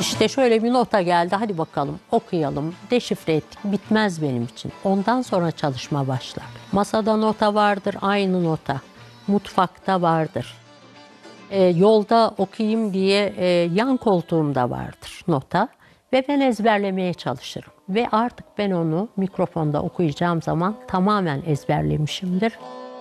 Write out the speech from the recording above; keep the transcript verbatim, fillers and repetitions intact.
İşte şöyle bir nota geldi, hadi bakalım okuyalım, deşifre ettik, bitmez benim için. Ondan sonra çalışma başlar. Masada nota vardır, aynı nota. Mutfakta vardır. E, yolda okuyayım diye e, yan koltuğumda vardır nota. Ve ben ezberlemeye çalışırım. Ve artık ben onu mikrofonda okuyacağım zaman tamamen ezberlemişimdir.